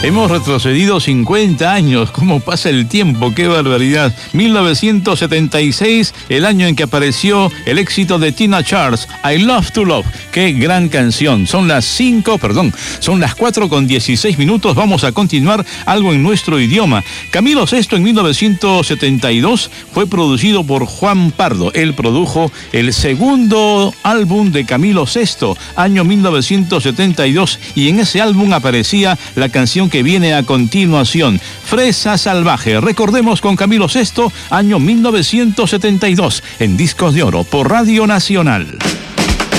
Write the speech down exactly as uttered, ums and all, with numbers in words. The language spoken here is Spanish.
Hemos retrocedido cincuenta años. ¿Cómo pasa el tiempo? ¡Qué barbaridad! mil novecientos setenta y seis, el año en que apareció el éxito de Tina Charles, I Love to Love. ¡Qué gran canción! Son las cinco, perdón, son las cuatro con dieciséis minutos. Vamos a continuar algo en nuestro idioma. Camilo Sesto en mil novecientos setenta y dos fue producido por Juan Pardo. Él produjo el segundo álbum de Camilo Sesto, año mil novecientos setenta y dos, y en ese álbum aparecía la canción que viene a continuación, Fresa Salvaje. Recordemos con Camilo Sesto, año mil novecientos setenta y dos, en Discos de Oro por Radio Nacional.